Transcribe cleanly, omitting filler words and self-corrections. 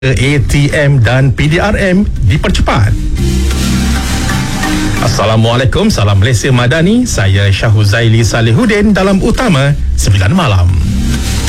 ATM dan PDRM dipercepat. Assalamualaikum, salam Malaysia Madani. Saya Syahuzaili Salihuddin dalam Utama 9 Malam.